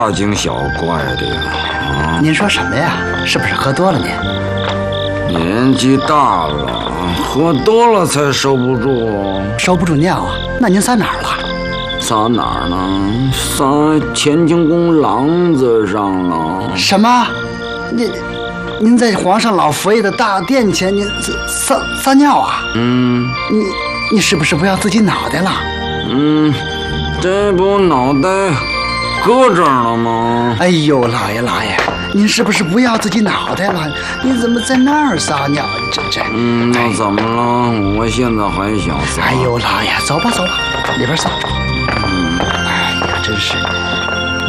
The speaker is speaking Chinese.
大惊小怪的呀！ 您说什么呀？是不是喝多了您？ 年纪大了，喝多了才收不住。 收不住尿啊？那您撒哪儿了？ 撒哪儿呢？撒乾清宫廊子上了。 什么？您在皇上老佛爷的大殿前，您撒尿啊？你是不是不要自己脑袋了？ 这不脑袋搁这儿了吗？ 哎呦，老爷，您是不是不要自己脑袋了？你怎么在那儿撒尿？这那怎么了？我现在还想撒。 哎呦，老爷，走吧，里边撒。哎呀，真是。